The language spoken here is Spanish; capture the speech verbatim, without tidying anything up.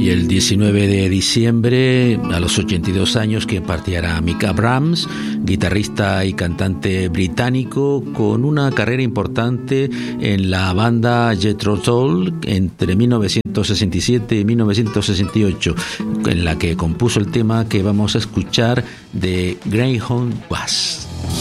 Y el diecinueve de diciembre, a los ochenta y dos años, que partiera Mick Abrahams, guitarrista y cantante británico con una carrera importante en la banda Jethro Tull entre mil novecientos sesenta y siete y mil novecientos sesenta y ocho, en la que compuso el tema que vamos a escuchar de Greyhound Bus.